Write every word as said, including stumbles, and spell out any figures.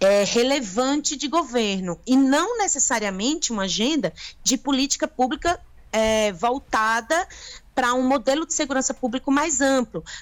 é, relevante de governo, e não necessariamente uma agenda de política pública é, voltada para um modelo de segurança público mais amplo,